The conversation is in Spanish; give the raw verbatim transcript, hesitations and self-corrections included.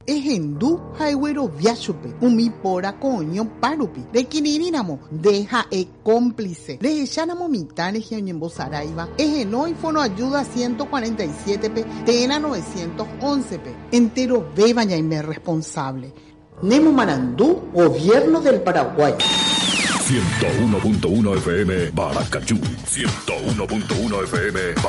Ejendu haigüero viachupe, umi pora coño parupi, de quinirinamo, deja e cómplice, de echanamo mitad en Saraiva, ejeno y fono ayuda ciento cuarenta y siete p, tena novecientos once p, entero bebaña y me responsable. Nemo Marandú, Gobierno del Paraguay. ciento uno punto uno F M Baracachú, ciento uno punto uno F M